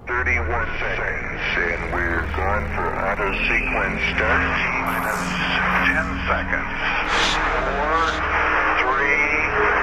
31 seconds, and we're going for auto sequence start. T minus 10 seconds.